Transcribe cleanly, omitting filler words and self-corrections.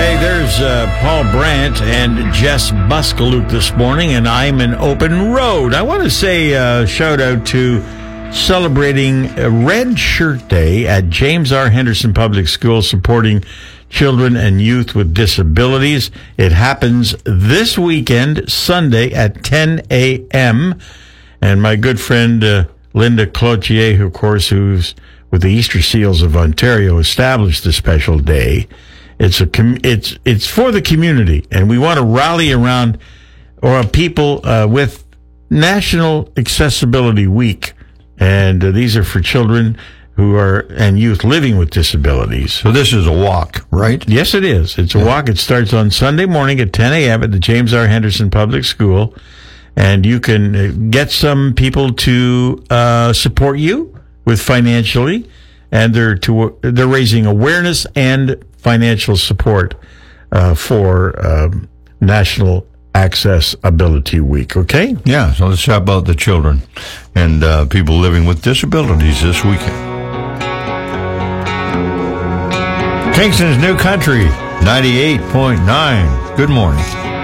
Hey, there's Paul Brandt and Jess Buskaluk this morning, and I'm in Open Road. I want to say shout out to celebrating Red Shirt Day at James R. Henderson Public School, supporting children and youth with disabilities. It happens this weekend, Sunday at 10 a.m. And my good friend Linda Cloutier, who, of course, who's with the Easter Seals of Ontario, established the special day. It's for the community, and we want to rally around people with National Accessibility Week, and these are for children and youth living with disabilities. So this is a walk, right? Yes, it is. It's a walk. It starts on Sunday morning at 10 a.m. at the James R. Henderson Public School, and you can get some people to support you with financially, and they're raising awareness and financial support for National Accessibility Week, okay? Yeah, so let's talk about the children and people living with disabilities this weekend. Kingston's New Country, 98.9. Good morning.